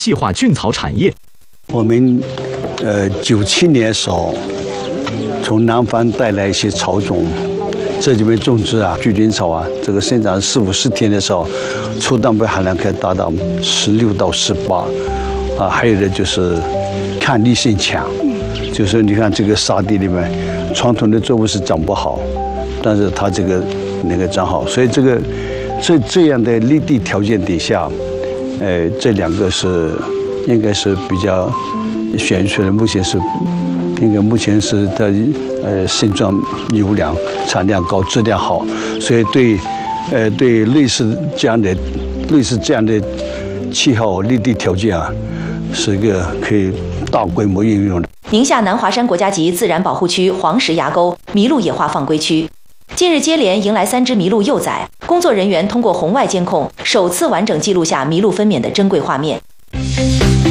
细化菌草产业。 我们97年的时候，从南方带来一些草种，这里面种植菌菌草这个生长40-50天的时候，粗蛋白含量可以达到16到18，还有的就是抗逆性强，就是你看这个沙地里面，传统的作物是长不好，但是它这个能够长好，所以这样的立地条件底下，这两个应该是比较选出来，目前是它生长优良、产量高、质量好，所以对类似这样的气候立地条件是一个可以大规模应用的。 宁夏南华山国家级自然保护区黄石崖沟麋鹿野化放归区，近日接连迎来3只麋鹿幼崽，工作人员通过红外监控，首次完整记录下麋鹿分娩的珍贵画面。